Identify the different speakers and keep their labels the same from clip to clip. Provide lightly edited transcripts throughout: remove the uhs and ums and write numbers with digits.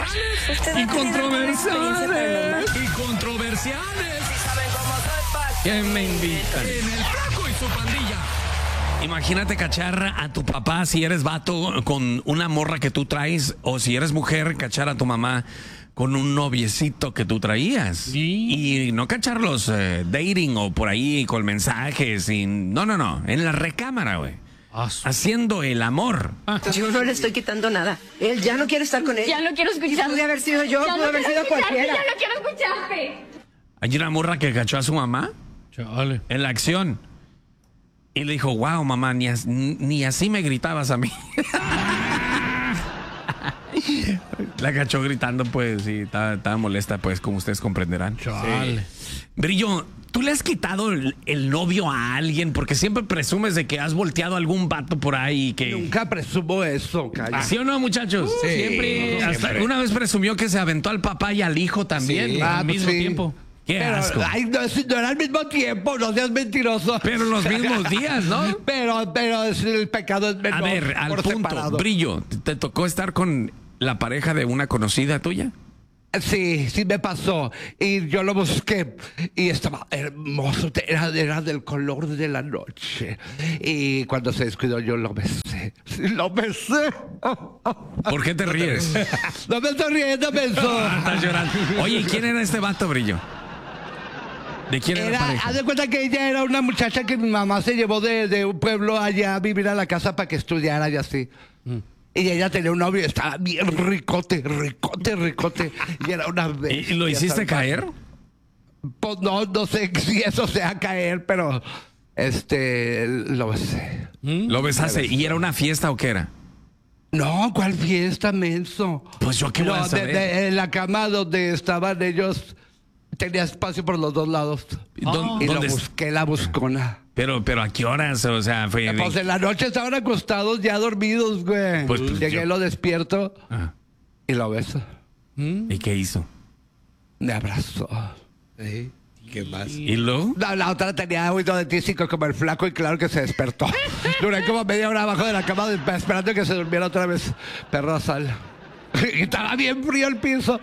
Speaker 1: virales y controversiales. ¿Qué me invitan? En el Flaco y su pandilla. Imagínate cachar a tu papá si eres vato con una morra que tú traes, o si eres mujer, cachar a tu mamá con un noviecito que tú traías.
Speaker 2: ¿Sí?
Speaker 1: Y no cacharlos dating o por ahí con mensajes. No. En la recámara, güey. Haciendo el amor.
Speaker 3: Yo no le estoy quitando nada. Él ya no quiere estar con él.
Speaker 4: Ya no quiero escucharte.
Speaker 3: Pude haber sido yo, pudo haber sido cualquiera.
Speaker 4: Ya no quiero escucharte.
Speaker 1: Hay una morra que cachó a su mamá
Speaker 2: Chale.
Speaker 1: en la acción. Y le dijo, wow, mamá, ni así me gritabas a mí. La cachó gritando, pues, y estaba molesta, pues, como ustedes comprenderán.
Speaker 2: Chale.
Speaker 1: Brillo, ¿tú le has quitado el novio a alguien? Porque siempre presumes de que has volteado a algún vato por ahí que...
Speaker 5: Nunca presumo eso, calla.
Speaker 1: ¿Sí o no, muchachos?
Speaker 2: Siempre.
Speaker 1: Hasta una vez presumió que se aventó al papá y al hijo también.
Speaker 5: Sí.
Speaker 2: Al mismo
Speaker 5: sí.
Speaker 2: tiempo.
Speaker 1: Qué
Speaker 5: Pero,
Speaker 1: asco.
Speaker 5: ay, no era al mismo tiempo, no seas mentiroso.
Speaker 1: Pero los mismos días, ¿no?
Speaker 5: Pero el pecado es menor.
Speaker 1: A ver, al
Speaker 5: por
Speaker 1: punto.
Speaker 5: separado.
Speaker 1: Brillo, ¿te tocó estar con la pareja de una conocida tuya?
Speaker 5: Sí me pasó. Y yo lo busqué. Y estaba hermoso. Era del color de la noche. Y cuando se descuidó, yo lo besé. Sí, lo besé.
Speaker 1: ¿Por qué te ríes?
Speaker 5: No me estoy riendo, pensó.
Speaker 1: Estás llorando. Oye, ¿quién era este vato, Brillo? ¿De quién era la
Speaker 5: Haz
Speaker 1: pareja?
Speaker 5: de cuenta que ella era una muchacha que mi mamá se llevó de un pueblo allá a vivir a la casa para que estudiara y así. Y ella tenía un novio, estaba bien ricote. Y era una vez.
Speaker 1: ¿Y lo hiciste caer?
Speaker 5: Pues no sé si eso sea caer, pero lo besé.
Speaker 1: ¿Lo besaste? ¿Y era una fiesta o qué era?
Speaker 5: No, ¿cuál fiesta, menso?
Speaker 1: Pues yo qué voy a
Speaker 5: No,
Speaker 1: saber.
Speaker 5: en la cama donde estaban ellos tenía espacio por los dos lados. Y lo
Speaker 1: ¿Dónde?
Speaker 5: busqué, la buscona.
Speaker 1: Pero ¿a qué horas? O sea, fue...
Speaker 5: Pues en la noche estaban acostados ya dormidos, güey.
Speaker 1: Pues,
Speaker 5: Llegué,
Speaker 1: yo-
Speaker 5: lo despierto
Speaker 1: Ah,
Speaker 5: y lo beso.
Speaker 1: ¿y qué hizo?
Speaker 5: Me abrazó.
Speaker 6: ¿Qué más?
Speaker 1: ¿Y luego?
Speaker 5: La otra tenía oído de tísico como el Flaco y claro que se despertó. Duré como media hora abajo de la cama esperando que se durmiera otra vez. Perro sal. Y estaba bien frío el piso.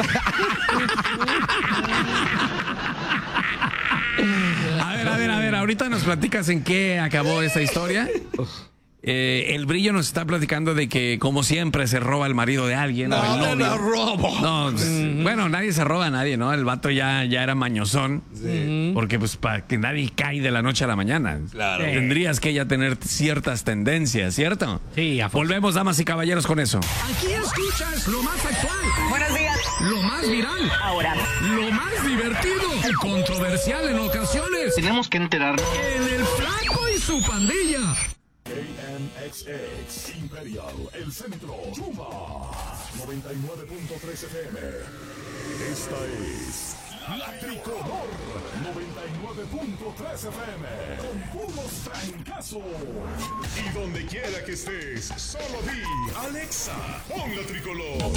Speaker 1: A ver, ahorita nos platicas en qué acabó esta historia. El Brillo nos está platicando de que, como siempre, se roba el marido de alguien. o el novio.
Speaker 5: robo.
Speaker 1: No, bueno, nadie se roba a nadie, ¿no? El vato ya era mañosón. Porque, pues, para que nadie cae de la noche a la mañana.
Speaker 6: Claro.
Speaker 1: Tendrías que ya tener ciertas tendencias, ¿cierto?
Speaker 2: Sí, a fuerza.
Speaker 1: Volvemos, damas y caballeros, con eso.
Speaker 7: Aquí escuchas lo más actual,
Speaker 3: Buenos días.
Speaker 7: lo más viral,
Speaker 3: Ahora.
Speaker 7: lo más divertido y controversial en ocasiones.
Speaker 8: Tenemos que enterarnos.
Speaker 7: En el Flaco y su pandilla.
Speaker 9: KMXX Imperial, el centro, Chuma, 99.3 FM. Esta es La Tricolor, 99.3 FM, con puros trancazos. Y donde quiera que estés, solo di, Alexa, pon La Tricolor.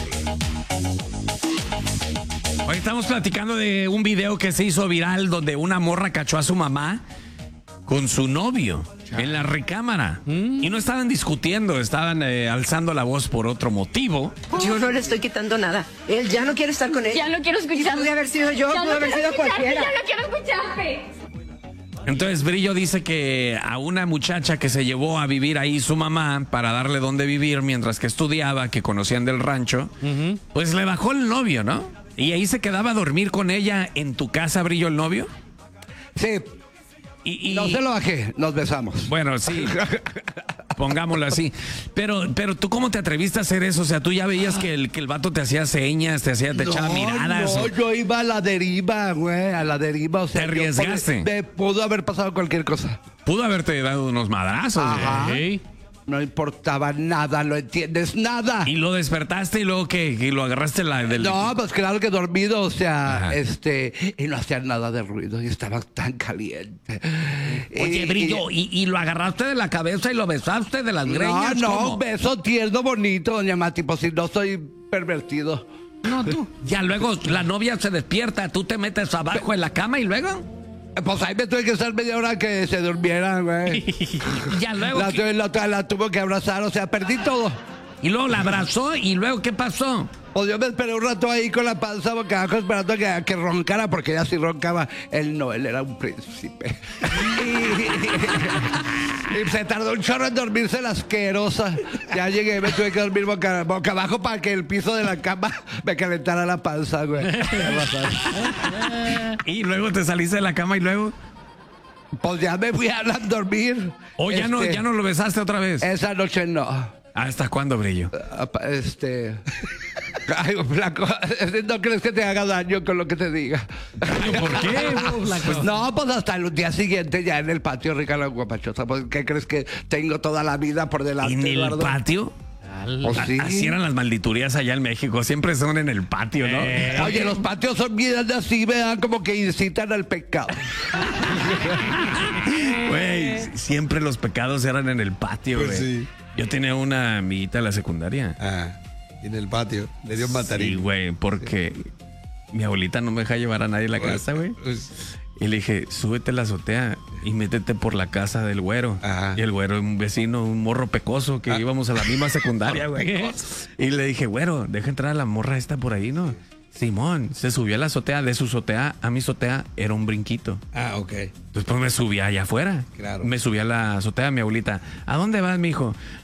Speaker 1: Hoy estamos platicando de un video que se hizo viral donde una morra cachó a su mamá con su novio en la recámara. Y no estaban discutiendo, estaban alzando la voz por otro motivo.
Speaker 3: Yo no le estoy quitando nada. Él ya no quiere estar con él.
Speaker 4: Ya no quiero escucharte.
Speaker 3: Pude haber sido yo,
Speaker 4: Ya
Speaker 3: pudo
Speaker 4: no
Speaker 3: haber
Speaker 4: quiero
Speaker 3: sido
Speaker 4: escucharte.
Speaker 3: cualquiera.
Speaker 4: Ya no quiero escucharte.
Speaker 1: Entonces Brillo dice que a una muchacha que se llevó a vivir ahí su mamá para darle dónde vivir mientras que estudiaba, que conocían del rancho, pues le bajó el novio, ¿no? Y ahí se quedaba a dormir con ella en tu casa, Brillo, el novio.
Speaker 5: Sí,
Speaker 1: Y
Speaker 5: no se lo bajé, nos besamos.
Speaker 1: Bueno, sí. Pongámoslo así. Pero tú, ¿cómo te atreviste a hacer eso? O sea, tú ya veías que el vato te hacía señas, te echaba miradas.
Speaker 5: No, yo iba a la deriva, güey, a la deriva. O sea,
Speaker 1: ¿Te arriesgaste?
Speaker 5: Me pudo haber pasado cualquier cosa.
Speaker 1: Pudo haberte dado unos madrazos.
Speaker 5: Ajá.
Speaker 1: ¿eh?
Speaker 5: No importaba nada, ¿lo entiendes? Nada.
Speaker 1: Y lo despertaste y luego que lo agarraste del...
Speaker 5: No, pues claro que dormido, o sea,
Speaker 1: Ajá.
Speaker 5: y no hacía nada de ruido y estaba tan caliente.
Speaker 1: Oye, Brillo, ¿y lo agarraste de la cabeza y lo besaste de las greñas?
Speaker 5: No,
Speaker 1: ¿Cómo?
Speaker 5: beso tierno, bonito, doña Mati, pues si no soy pervertido.
Speaker 1: No, tú. Ya luego la novia se despierta, tú te metes abajo en la cama y luego...
Speaker 5: Pues ahí me tuve que estar media hora que se durmiera, güey.
Speaker 1: Ya luego...
Speaker 5: La tuvo que abrazar, o sea, perdí todo.
Speaker 1: Y luego la abrazó y luego ¿qué pasó?
Speaker 5: Pues yo me esperé un rato ahí con la panza boca abajo esperando que roncara, porque ella sí roncaba. Él no, él era un príncipe. Y se tardó un chorro en dormirse la asquerosa. Ya llegué, me tuve que dormir boca abajo para que el piso de la cama me calentara la panza, güey.
Speaker 1: Y luego te saliste de la cama y luego.
Speaker 5: Pues ya me fui a dormir.
Speaker 1: O ya no lo besaste otra vez.
Speaker 5: Esa noche no.
Speaker 1: ¿Hasta cuándo, Brillo?
Speaker 5: Ay, flaco, no crees que te haga daño con lo que te diga.
Speaker 1: ¿Por qué?
Speaker 5: Pues no, pues hasta el día siguiente ya en el patio, Ricardo Guapachosa. Pues, ¿qué crees que tengo toda la vida por delante,
Speaker 1: ¿En el
Speaker 5: Eduardo?
Speaker 1: patio?
Speaker 5: Pues sí.
Speaker 1: Así eran las malditurías allá en México. Siempre son en el patio, ¿no?
Speaker 5: Oye, los patios son bien así, vean, como que incitan al pecado.
Speaker 1: Güey, siempre los pecados eran en el patio, güey.
Speaker 6: Pues sí.
Speaker 1: Yo tenía una amiguita en la secundaria.
Speaker 6: En el patio. Le dio un
Speaker 1: Sí,
Speaker 6: matarín.
Speaker 1: güey, porque mi abuelita no me deja llevar a nadie a la casa, güey. Y le dije, súbete a la azotea y métete por la casa del güero.
Speaker 6: Ajá.
Speaker 1: Y el güero, un vecino, un morro pecoso que íbamos a la misma secundaria, güey. Y le dije, güero, deja entrar a la morra esta por ahí, ¿no? Simón, se subió a la azotea. De su azotea a mi azotea era un brinquito.
Speaker 6: Ok.
Speaker 1: Después me subí allá afuera.
Speaker 6: Claro.
Speaker 1: Me subí a la azotea, mi abuelita. ¿A dónde vas, mijo?